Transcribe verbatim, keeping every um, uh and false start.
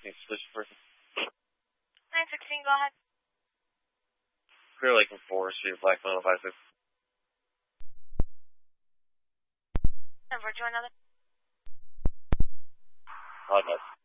sixteen solution person. nine sixteen, go ahead. Clear Lake and four, Street of Black, one oh five six. Number, join another. Hot enough.